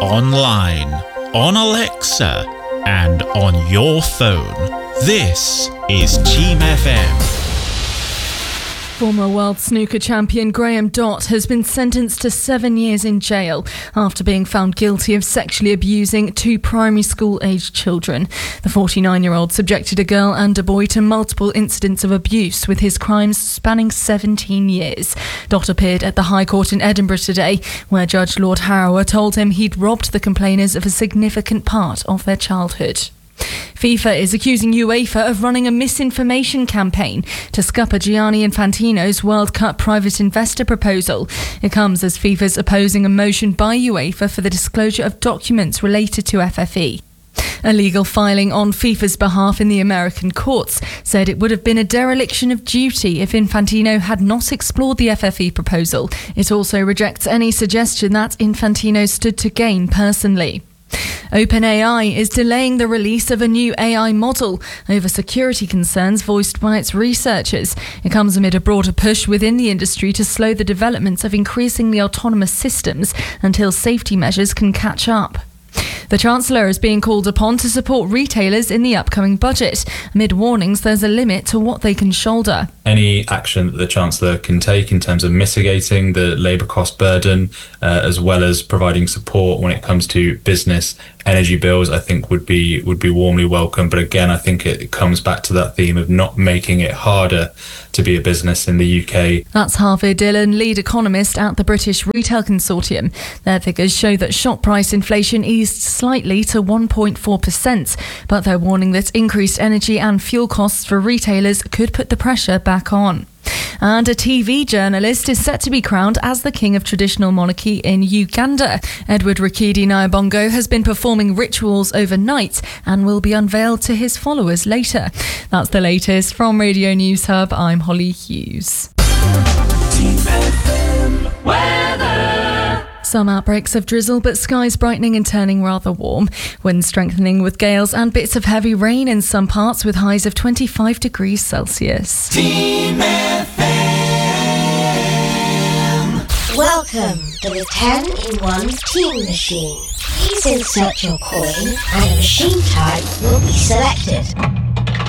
online, on Alexa, and on your phone. This is Team FM. Former world snooker champion Graham Dott has been sentenced to 7 years in jail after being found guilty of sexually abusing two primary school-aged children. The 49-year-old subjected a girl and a boy to multiple incidents of abuse, with his crimes spanning 17 years. Dott appeared at the High Court in Edinburgh today, where Judge Lord Harrower told him he'd robbed the complainers of a significant part of their childhood. FIFA is accusing UEFA of running a misinformation campaign to scupper Gianni Infantino's World Cup private investor proposal. It comes as FIFA's opposing a motion by UEFA for the disclosure of documents related to FFE. A legal filing on FIFA's behalf in the American courts said it would have been a dereliction of duty if Infantino had not explored the FFE proposal. It also rejects any suggestion that Infantino stood to gain personally. OpenAI is delaying the release of a new AI model over security concerns voiced by its researchers. It comes amid a broader push within the industry to slow the development of increasingly autonomous systems until safety measures can catch up. The Chancellor is being called upon to support retailers in the upcoming budget, amid warnings there's a limit to what they can shoulder. Any action that the Chancellor can take in terms of mitigating the labour cost burden, as well as providing support when it comes to business energy bills, I think would be warmly welcome. But again, I think it comes back to that theme of not making it harder to be a business in the UK. That's Harvey Dillon, lead economist at the British Retail Consortium. Their figures show that shop price inflation eased slightly to 1.4%, but they're warning that increased energy and fuel costs for retailers could put the pressure back on. And a TV journalist is set to be crowned as the king of traditional monarchy in Uganda. Edward Rikidi Nyabongo has been performing rituals overnight and will be unveiled to his followers later. That's the latest from Radio News Hub. I'm Holly Hughes. Team FM weather. Some outbreaks of drizzle, but skies brightening and turning rather warm. Winds strengthening with gales and bits of heavy rain in some parts, with highs of 25 degrees Celsius. Team FM. Welcome to the 10-in-1 Team Machine. Please insert your coin and a machine type will be selected.